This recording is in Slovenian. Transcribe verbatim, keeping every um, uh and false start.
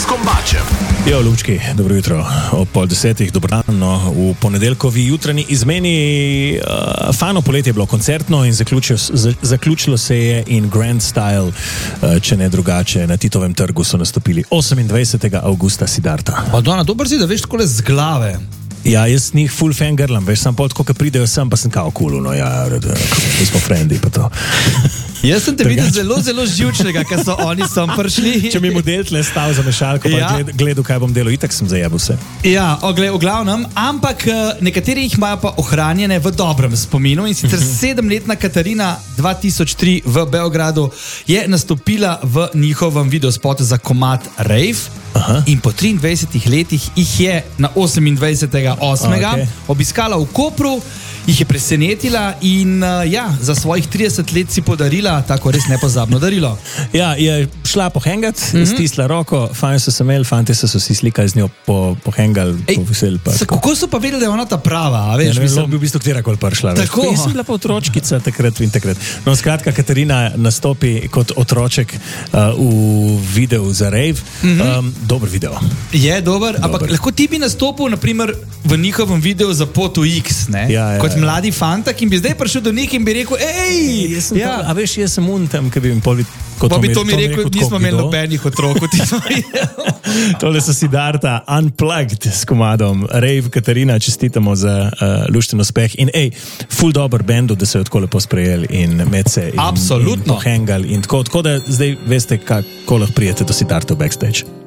Vaskom Bačem. Jo, Lučki, dobro jutro. Ob pol desetih, dobro dan. No, v ponedeljkovi jutranji izmeni uh, fano poletje je bilo koncertno in zaključilo, z, zaključilo se je in grand style, uh, če ne drugače, na Titovem trgu so nastopili osemindvajsetega avgusta Siddharta. Madonna, dober si, da veš takole z glave. Ja, jaz njih full fangirlam, veš, sam pol tako, ko pridejo sem, pa sem kao cool, no ja, mi smo frendi, pa to. Jaz sem te videl zelo, zelo živčnega, ker so oni sem prišli. Če mi model tle stav za mešalko, pa ja. gled, gledal, kaj bom delal, itak sem zajebil vse. Ja, ogle, v glavnem, ampak nekateri jih imajo pa ohranjene v dobrem spominu in sicer sedemletna Katarina dva tisoč tri v Beogradu je nastopila v njihovem videospotu za komad Rave. Aha. In po triindvajsetih letih jih je na osemindvajsetega osmega okay. obiskala v Kopru, jih je presenetila in uh, ja, za svojih trideset let si podarila tako res nepozabno darilo. Ja, je šla pohengat, mm-hmm. stisla roko, fajn so se imeli, fanti so si slikali z njo po, pohengali, po veseli. Kako so pa vedeli, da je ona ta prava? A veš, ja, ne mislim... bi v bistvu kterakoli prišla. Tako. Jaz sem bila pa otročkica takrat in takrat. No, skratka, Katarina nastopi kot otroček uh, v videu za Rave. Mm-hmm. Um, dober video. Je dober, dober, ampak lahko ti bi nastopil naprimer v njihovem videu za Pot v X, ne? Ja, ja, kot mladi fantak in bi zdaj prišel do njih in bi rekel, ej, jaz sem ja. to, a veš, jaz sem un tam, ki bi jim pol Pa bi to mi rekel, nismo imeli nobenih otrok. Tole so Siddharta Unplugged s komadom Rave. Katarina, čestitamo za uh, lušten uspeh in ej, ful dober bendu, da so jo tako lepo sprejeli in med se in, in pohengali in tako, tako da zdaj veste, kako lahko prijete do Siddharta v backstage.